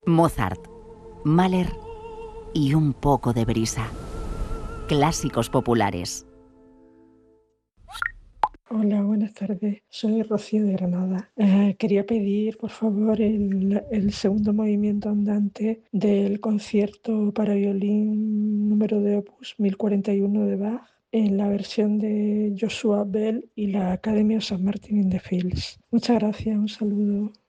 Mozart, Mahler y un poco de brisa. Clásicos populares. Hola, buenas tardes. Soy Rocío de Granada. Quería pedir, por favor, el segundo movimiento andante del concierto para violín número de Opus 1041 de Bach en la versión de Joshua Bell y la Academia of St. Martin in the Fields. Muchas gracias, un saludo.